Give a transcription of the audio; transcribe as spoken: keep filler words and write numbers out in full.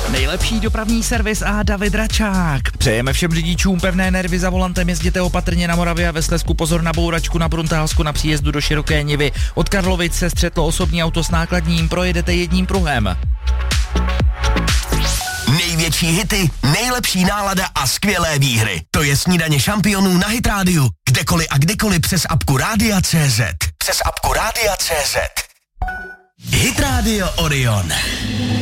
Nejlepší dopravní servis a David Račák. Přejeme všem řidičům pevné nervy za volantem, jezděte opatrně na Moravě a ve Slezsku pozor na bouračku na Bruntálsku na příjezdu do Široké Nivy. Od Karlovic se střetlo osobní auto s nákladním, projedete jedním pruhem. Největší hity, nejlepší nálada a skvělé výhry. To je Snídaně šampionů na Hit Radio. Kdekoliv a kdekoliv přes apku Rádia tečka cé zet. Přes apku Rádia tečka cé zet. Hit Radio Orion.